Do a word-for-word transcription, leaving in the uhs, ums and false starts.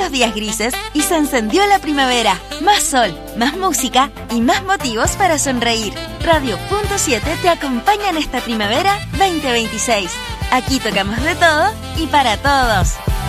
los días grises y se encendió la primavera. Más sol, más música y más motivos para sonreír. Radio Punto siete te acompaña en esta primavera veinte veintiséis. Aquí tocamos de todo y para todos.